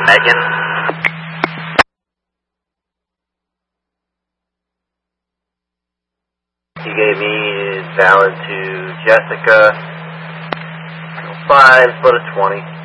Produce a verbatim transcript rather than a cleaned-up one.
Megan. He gave me is valid to Jessica. five, split of twenty.